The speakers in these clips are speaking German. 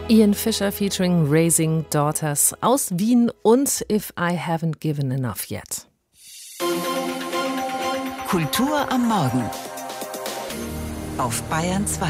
Ian Fischer featuring Raising Daughters aus Wien und If I Haven't Given Enough Yet. Kultur am Morgen auf Bayern 2.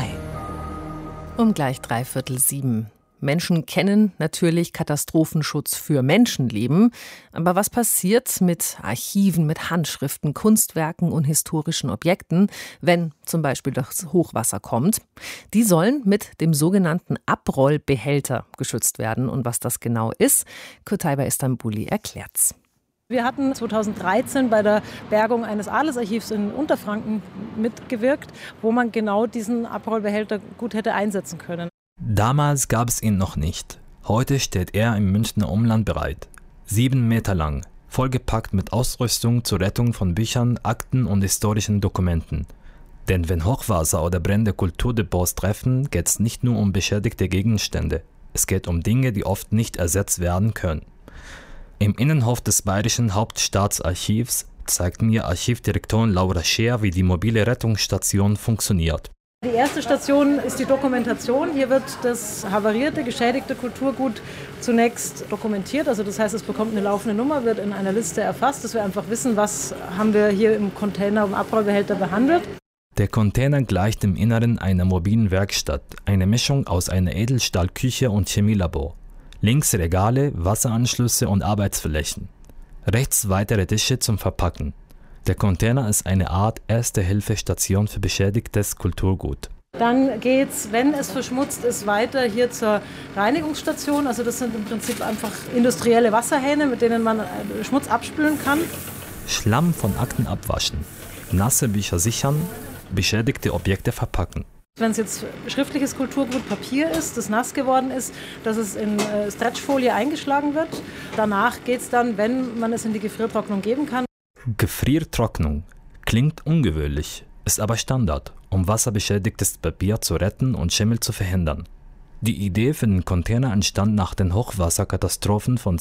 Um gleich 6:45. Menschen kennen natürlich Katastrophenschutz für Menschenleben. Aber was passiert mit Archiven, mit Handschriften, Kunstwerken und historischen Objekten, wenn zum Beispiel das Hochwasser kommt? Die sollen mit dem sogenannten Abrollbehälter geschützt werden. Und was das genau ist, Kutaiba Istanbuli erklärt's. Wir hatten 2013 bei der Bergung eines Adelsarchivs in Unterfranken mitgewirkt, wo man genau diesen Abrollbehälter gut hätte einsetzen können. Damals gab es ihn noch nicht. Heute steht er im Münchner Umland bereit. 7 Meter lang, vollgepackt mit Ausrüstung zur Rettung von Büchern, Akten und historischen Dokumenten. Denn wenn Hochwasser oder Brände Kulturdepots treffen, geht es nicht nur um beschädigte Gegenstände. Es geht um Dinge, die oft nicht ersetzt werden können. Im Innenhof des Bayerischen Hauptstaatsarchivs zeigt mir Archivdirektorin Laura Scheer, wie die mobile Rettungsstation funktioniert. Die erste Station ist die Dokumentation. Hier wird das havarierte, geschädigte Kulturgut zunächst dokumentiert. Also das heißt, es bekommt eine laufende Nummer, wird in einer Liste erfasst, dass wir einfach wissen, was haben wir hier im Container, im Abrollbehälter behandelt. Der Container gleicht im Inneren einer mobilen Werkstatt, eine Mischung aus einer Edelstahlküche und Chemielabor. Links Regale, Wasseranschlüsse und Arbeitsflächen. Rechts weitere Tische zum Verpacken. Der Container ist eine Art Erste-Hilfe-Station für beschädigtes Kulturgut. Dann geht's, wenn es verschmutzt ist, weiter hier zur Reinigungsstation. Also das sind im Prinzip einfach industrielle Wasserhähne, mit denen man Schmutz abspülen kann. Schlamm von Akten abwaschen, nasse Bücher sichern, beschädigte Objekte verpacken. Wenn es jetzt schriftliches Kulturgut Papier ist, das nass geworden ist, dass es in Stretchfolie eingeschlagen wird. Danach geht es dann, wenn man es in die Gefriertrocknung geben kann. Gefriertrocknung klingt ungewöhnlich, ist aber Standard, um wasserbeschädigtes Papier zu retten und Schimmel zu verhindern. Die Idee für den Container entstand nach den Hochwasserkatastrophen von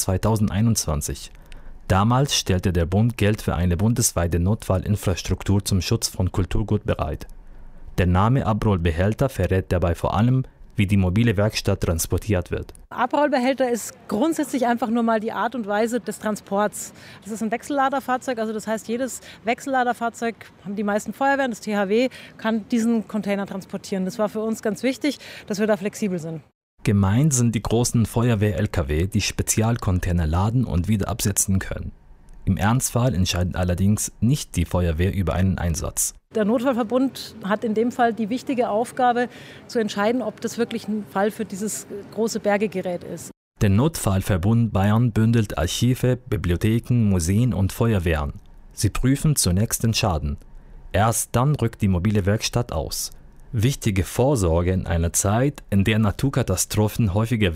2021. Damals stellte der Bund Geld für eine bundesweite Notfallinfrastruktur zum Schutz von Kulturgut bereit. Der Name Abrollbehälter verrät dabei vor allem, wie die mobile Werkstatt transportiert wird. Abrollbehälter ist grundsätzlich einfach nur mal die Art und Weise des Transports. Das ist ein Wechselladerfahrzeug, also das heißt, jedes Wechselladerfahrzeug, haben die meisten Feuerwehren, das THW, kann diesen Container transportieren. Das war für uns ganz wichtig, dass wir da flexibel sind. Gemeint sind die großen Feuerwehr-LKW, die Spezialcontainer laden und wieder absetzen können. Im Ernstfall entscheidet allerdings nicht die Feuerwehr über einen Einsatz. Der Notfallverbund hat in dem Fall die wichtige Aufgabe, zu entscheiden, ob das wirklich ein Fall für dieses große Bergegerät ist. Der Notfallverbund Bayern bündelt Archive, Bibliotheken, Museen und Feuerwehren. Sie prüfen zunächst den Schaden. Erst dann rückt die mobile Werkstatt aus. Wichtige Vorsorge in einer Zeit, in der Naturkatastrophen häufiger